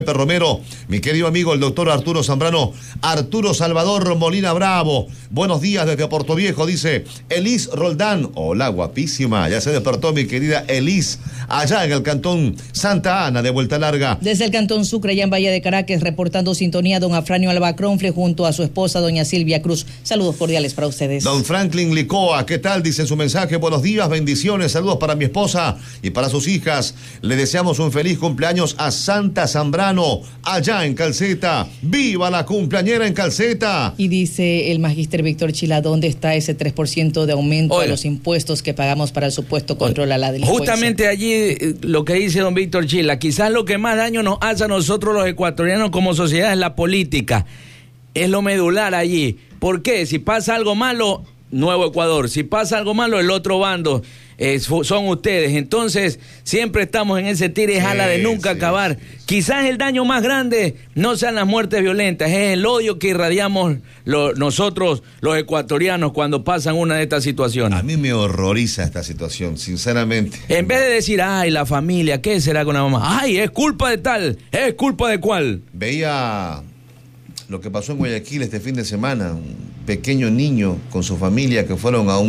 Romero, mi querido amigo el doctor Arturo Zambrano, Arturo Salvador Molina Bravo, buenos días desde Puerto Viejo, dice Elis Roldán, hola guapísima, ya se despertó mi querida Elis, allá en el cantón Santa Ana de Vuelta Larga. Desde el cantón Sucre, allá en Valle de Caracas, reportando sintonía don Afranio Albacronfle junto a su esposa doña Silvia Cruz, saludos cordiales para ustedes. Don Franklin Licoa, ¿qué tal? Dice en su mensaje, buenos días, bendiciones, saludos para mi esposa y para sus hijas, le deseamos un feliz cumpleaños a Santa Zambrano, allá en Calceta. ¡Viva la cumpleañera en Calceta! Y dice el magíster Víctor Chila, ¿dónde está ese 3% de aumento de los impuestos que pagamos para el supuesto control a la delincuencia? Justamente allí lo que dice don Víctor Chila, quizás lo que más daño nos hace a nosotros los ecuatorianos como sociedad es la política. Es lo medular allí. ¿Por qué? Si pasa algo malo, Nuevo Ecuador. Si pasa algo malo, el otro bando. Son ustedes, entonces siempre estamos en ese tira y jala de nunca acabar. Quizás el daño más grande no sean las muertes violentas, es el odio que irradiamos nosotros los ecuatorianos cuando pasan una de estas situaciones. A mí me horroriza esta situación, sinceramente. En vez de decir, ay, la familia, ¿qué será con la mamá? Ay, es culpa de tal, es culpa de cuál. Veía lo que pasó en Guayaquil este fin de semana, un pequeño niño con su familia que fueron a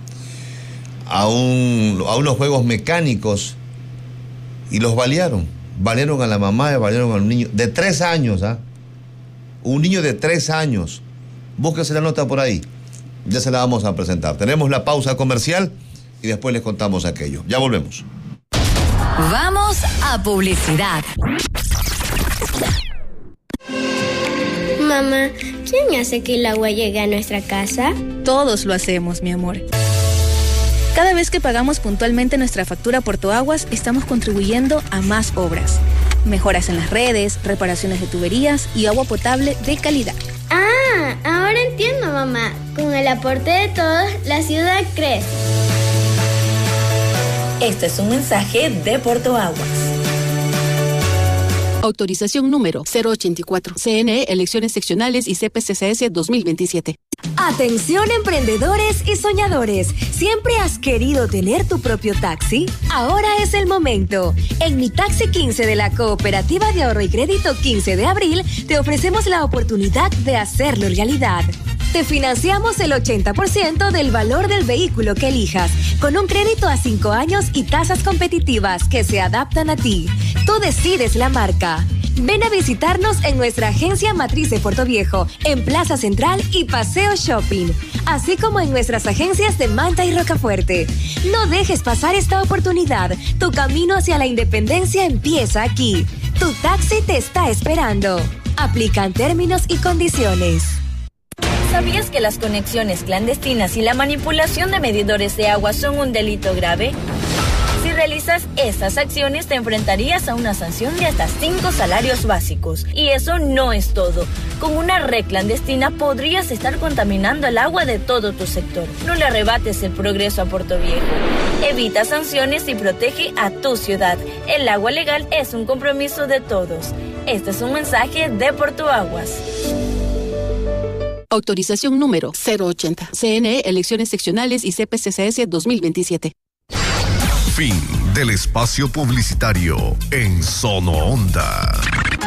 unos juegos mecánicos y los balearon a la mamá y balearon al niño de 3 años, un niño de 3 años. Búsquese la nota por ahí, ya se la vamos a presentar. Tenemos la pausa comercial y después les contamos aquello. Ya volvemos. Vamos a publicidad. Mamá, ¿quién hace que el agua llegue a nuestra casa? Todos lo hacemos, mi amor. Cada vez que pagamos puntualmente nuestra factura Portoaguas, estamos contribuyendo a más obras. Mejoras en las redes, reparaciones de tuberías y agua potable de calidad. Ah, ahora entiendo, mamá. Con el aporte de todos, la ciudad crece. Este es un mensaje de Portoaguas. Autorización número 084. CNE, Elecciones Seccionales y CPCCS 2027. Atención emprendedores y soñadores. ¿Siempre has querido tener tu propio taxi? Ahora es el momento. En Mi Taxi 15 de la Cooperativa de Ahorro y Crédito 15 de Abril, te ofrecemos la oportunidad de hacerlo realidad. Te financiamos el 80% del valor del vehículo que elijas, con un crédito a 5 años y tasas competitivas que se adaptan a ti. Tú decides la marca. Ven a visitarnos en nuestra agencia matriz de Puerto Viejo, en Plaza Central y Paseo Shopping, así como en nuestras agencias de Manta y Rocafuerte. No dejes pasar esta oportunidad. Tu camino hacia la independencia empieza aquí. Tu taxi te está esperando. Aplican términos y condiciones. ¿Sabías que las conexiones clandestinas y la manipulación de medidores de agua son un delito grave? Si realizas estas acciones, te enfrentarías a una sanción de hasta 5 salarios básicos. Y eso no es todo. Con una red clandestina podrías estar contaminando el agua de todo tu sector. No le arrebates el progreso a Puerto Viejo. Evita sanciones y protege a tu ciudad. El agua legal es un compromiso de todos. Este es un mensaje de Portoaguas. Autorización número 080. CNE, Elecciones Seccionales y CPCCS 2027. Fin del espacio publicitario en Sono Onda.